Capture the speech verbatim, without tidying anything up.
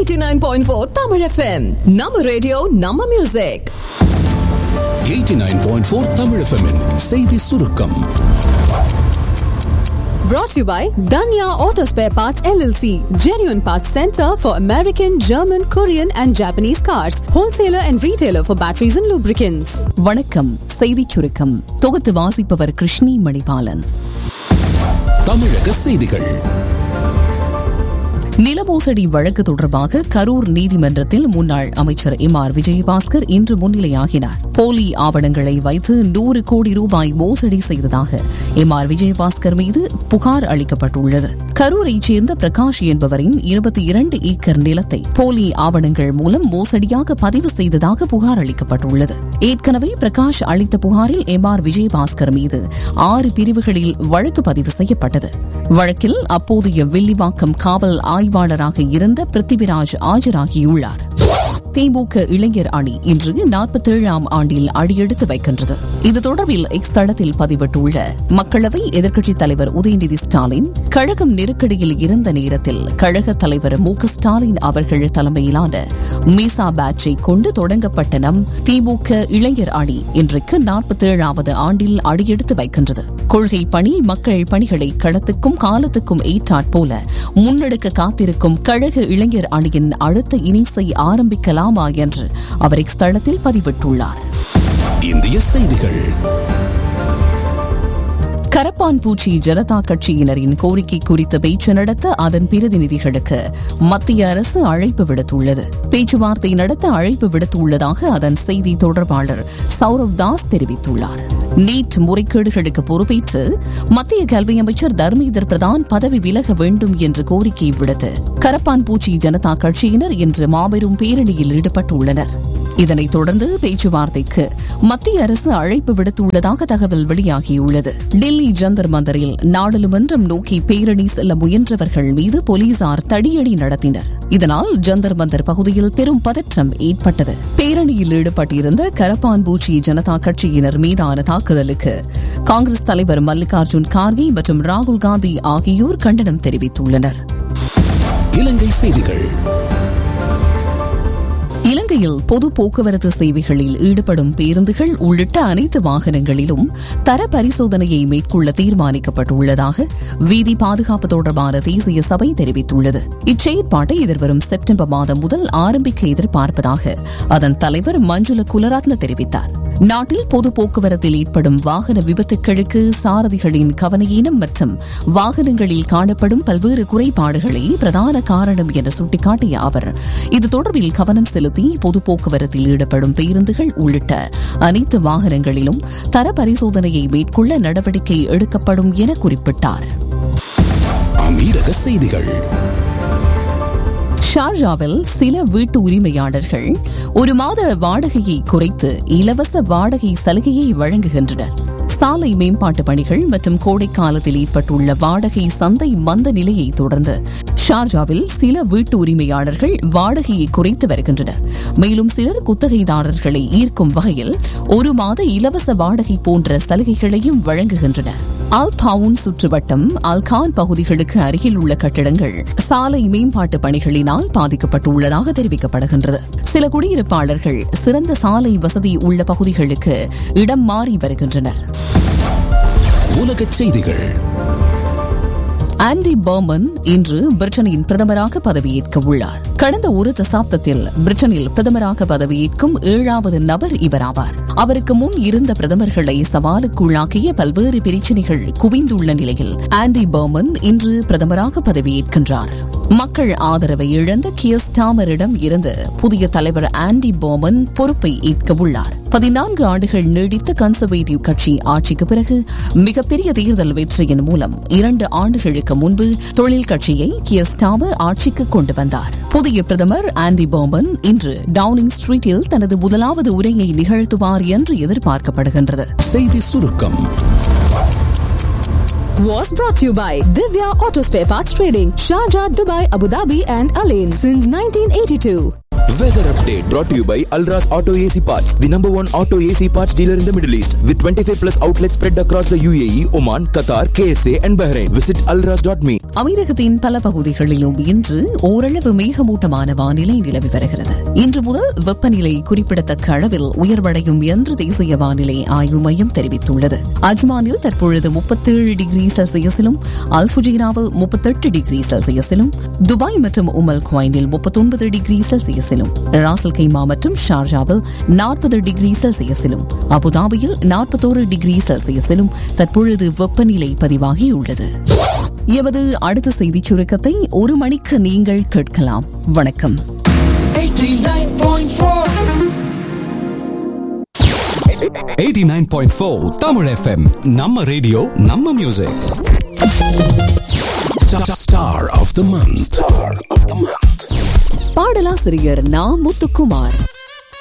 eighty-nine point four Tamil F M. Nama radio, Nama music. eighty-nine point four Tamil F M -இன் செய்தி சுருக்கம். Brought to you by Danya Auto Spare Parts L L C, genuine parts center for American, German, Korean and Japanese cars, wholesaler and retailer for batteries and lubricants. வணக்கம். செய்தி சுருக்கம் தொகுத்து வாசிப்பவர் கிருஷ்ணி மணிபாலன். தமிழக செய்திகள். நிலமோசடி வழக்கு தொடர்பாக கரூர் நீதிமன்றத்தில் முன்னாள் அமைச்சர் எம் ஆர் விஜயபாஸ்கர் இன்று முன்னிலையாகினார். போலி ஆவணங்களை வைத்து நூறு கோடி ரூபாய் மோசடி செய்ததாக எம் ஆர் விஜயபாஸ்கர் மீது புகார் அளிக்கப்பட்டுள்ளது. கரூரைச் சேர்ந்த பிரகாஷ் என்பவரின் இருபத்தி இரண்டு ஏக்கர் நிலத்தை போலி ஆவணங்கள் மூலம் மோசடியாக பதிவு செய்ததாக புகார் அளிக்கப்பட்டுள்ளது. ஏற்கனவே பிரகாஷ் அளித்த புகாரில் எம் ஆர் விஜயபாஸ்கர் மீது ஆறு பிரிவுகளில் வழக்கு பதிவு செய்யப்பட்டது. வழக்கில் அப்போதைய வில்லிவாக்கம் காவல் ஆய்வாளராக இருந்த பிருத்திவிராஜ் ஆஜராகியுள்ளார். திமுக இளைஞர் அணி இன்று நாற்பத்தி ஏழாம் ஆண்டில் அடியெடுத்து வைக்கின்றது. இது தொடர்பில் எக்ஸ் தளத்தில் பதிவிட்டுள்ள மக்களவை எதிர்க்கட்சித் தலைவர் உதயநிதி ஸ்டாலின், கழகம் நெருக்கடியில் இருந்த நேரத்தில் கழக தலைவர் மு க ஸ்டாலின் அவர்கள் தலைமையிலான மீசா பேட்சை கொண்டு தொடங்கப்பட்ட நம் திமுக இளைஞர் அணி இன்றைக்கு நாற்பத்தி ஏழாவது ஆண்டில் அடியெடுத்து வைக்கின்றது. கொள்கை பணி, மக்கள் பணிகளை களத்துக்கும் காலத்துக்கும் ஏற்றாற் போல முன்னெடுக்க காத்திருக்கும் கழக இளைஞர் அணியின் அடுத்த இன்னிங்ஸை ஆரம்பிக்கலாமா என்று அவர் எக்ஸ் தளத்தில் பதிவிட்டுள்ளார். இந்திய செய்திகள். கரப்பான் பூச்சி ஜனதா கட்சியினரின் கோரிக்கை குறித்து பேச்சு நடத்த அதன் பிரதிநிதிகளுக்கு மத்திய அரசு அழைப்பு விடுத்துள்ளது. பேச்சுவார்த்தை நடத்த அழைப்பு விடுத்துள்ளதாக அதன் செய்தி தொடர்பாளர் சௌரவ் தாஸ் தெரிவித்துள்ளார். நீட் முறைகேடுகளுக்கு பொறுப்பேற்று மத்திய கல்வி அமைச்சர் தர்மேந்திர பிரதான் பதவி விலக வேண்டும் என்று கோரிக்கை விடுத்து கரப்பான் பூச்சி ஜனதா கட்சியினர் இன்று மாபெரும் பேரணியில் ஈடுபட்டுள்ளனர். இதனைத் தொடர்ந்து பேச்சுவார்த்தைக்கு மத்திய அரசு அழைப்பு விடுத்துள்ளதாக தகவல் வெளியாகியுள்ளது. டெல்லி ஜந்தர் மந்தரில் நாடாளுமன்றம் நோக்கி பேரணி செல்ல முயன்றவர்கள் மீது போலீசார் தடியடி நடத்தினர். இதனால் ஜந்தர் மந்தர் பகுதியில் பெரும் பதற்றம் ஏற்பட்டது. பேரணியில் ஈடுபட்டிருந்த கரப்பான் பூச்சி ஜனதா கட்சியினர் மீதான தாக்குதலுக்கு காங்கிரஸ் தலைவர் மல்லிகார்ஜுன் கார்கே மற்றும் ராகுல் காந்தி ஆகியோர் கண்டனம் தெரிவித்துள்ளனர். இலங்கை செய்திகள். இலங்கையில் பொது போக்குவரத்து சேவைகளில் ஈடுபடும் பேருந்துகள் உள்ளிட்ட அனைத்து வாகனங்களிலும் தர பரிசோதனையை மேற்கொள்ள தீர்மானிக்கப்பட்டுள்ளதாக வீதி பாதுகாப்பு தொடர்பான தேசிய சபை தெரிவித்துள்ளது. இச்செயற்பாட்டை எதிர்வரும் செப்டம்பர் மாதம் முதல் ஆரம்பிக்க எதிர்பார்ப்பதாக அதன் தலைவர் மஞ்சுள குலரத்ன தெரிவித்தார். நாட்டில் பொது போக்குவரத்தில் ஏற்படும் வாகன விபத்துக்களுக்கு சாரதிகளின் கவனயீனம் மற்றும் வாகனங்களில் காணப்படும் பல்வேறு குறைபாடுகளே பிரதான காரணம் என சுட்டிக்காட்டிய அவர் இது தொடர்பில் கவனம் செலுத்தி பொது போக்குவரத்தில் ஈடுபடும் பேருந்துகள் உள்ளிட்ட அனைத்து வாகனங்களிலும் தர பரிசோதனையை மேற்கொள்ள நடவடிக்கை எடுக்கப்படும் என குறிப்பிட்டார். அமீரக செய்திகள். ஷார்ஜாவில் சில வீட்டு உரிமையாளர்கள் ஒரு மாத வாடகையை குறைத்து இலவச வாடகை சலுகையை வழங்குகின்றனர். சாலை மேம்பாட்டு பணிகள் மற்றும் கோடை காலத்தில் ஏற்பட்டுள்ள வாடகை சந்தை மந்த நிலையை தொடர்ந்து ஷார்ஜாவில் சில வீட்டு உரிமையாளர்கள் வாடகையை குறைத்து வருகின்றனர். மேலும் சிலர் குத்தகைதாரர்களை ஈர்க்கும் வகையில் ஒரு மாத இலவச வாடகை போன்ற சலுகைகளையும் வழங்குகின்றனர். அல் தவுன் சுற்றுவட்டம் அல்கான் பகுதிகளுக்கு அருகில் உள்ள கட்டிடங்கள் சாலை மேம்பாட்டு பணிகளினால் பாதிக்கப்பட்டுள்ளதாக தெரிவிக்கப்படுகின்றது. சில குடியிருப்பாளர்கள் சிறந்த சாலை வசதி உள்ள பகுதிகளுக்கு இடம் மாறி வருகின்றனர். உலகச் செய்திகள். ஆண்டி பர்மன் இன்று பிரிட்டனின் பிரதமராக பதவியேற்க உள்ளார். கடந்த ஒரு தசாப்தத்தில் பிரிட்டனில் பிரதமராக பதவியேற்கும் ஏழாவது நபர் இவராவார். அவருக்கு முன் இருந்த பிரதமர்களை சவாலுக்குள்ளாக்கிய பல்வேறு பிரச்சினைகள் குவிந்துள்ள நிலையில் ஆண்டி பர்மன் இன்று பிரதமராக பதவியேற்கின்றார். மக்கள் ஆதரவை இழந்த கியர் ஸ்டாமரிடம் இருந்து புதிய தலைவர் ஆண்டி பர்மன் பொறுப்பை ஏற்க உள்ளார். பதினான்கு ஆண்டுகள் நீடித்த கன்சர்வேட்டிவ் கட்சி ஆட்சிக்கு பிறகு மிகப்பெரிய தேர்தல் வெற்றியின் மூலம் இரண்டு ஆண்டுகளுக்கு முன்பு தொழில் கட்சியை கியர் ஸ்டாமர் ஆட்சிக்கு கொண்டு வந்தார். புதிய பிரதமர் ஆண்டி பர்மன் இன்று டவுனிங் ஸ்ட்ரீட்டில் தனது முதலாவது உரையை நிகழ்த்துவார் என்று எதிர்பார்க்கப்படுகின்றது. செய்தி சுருக்கம் was brought to you by Divya Auto Spare Parts Trading, Sharjah, Dubai, Abu Dhabi and Alain since nineteen eighty-two. Weather update brought to you by Alras Auto A C Parts, the number one auto A C parts dealer in the Middle East, with twenty-five plus outlets spread across the U A E, Oman, Qatar, K S A and Bahrain. Visit alras dot me. அமீரகத்தின் பல பகுதிகளிலும் இன்று ஓரளவு மேகமூட்டமான வானிலை நிலவி வருகிறது. இன்று முதல் வெப்பநிலை குறிப்பிடத்தக்க அளவில் உயர்வடையும் என்று தேசிய வானிலை ஆய்வு மையம் தெரிவித்துள்ளது. அஜ்மானில் தற்பொழுது முப்பத்தேழு டிகிரி செல்சியஸிலும், அல்ஃபுஜைராவில் முப்பத்தெட்டு டிகிரி செல்சியஸிலும், துபாய் மற்றும் உமல் குவைனில் முப்பத்தொன்பது டிகிரி செல்சியஸிலும், ராசல் கைமா மற்றும் ஷார்ஜாவில் நாற்பது டிகிரி செல்சியஸிலும், அபுதாபியில் நாற்பத்தோரு டிகிரி செல்சியஸிலும் தற்பொழுது வெப்பநிலை பதிவாகியுள்ளது. எமது அடுத்த செய்திச் சுருக்கத்தை ஒரு மணிக்கு நீங்கள் கேட்கலாம். வணக்கம். eighty-nine point four Tamil F M. நம்ம ரேடியோ, நம்ம music. Star of the month. Star of the month. பாடலாசிரியர் நா. முத்துக்குமார்.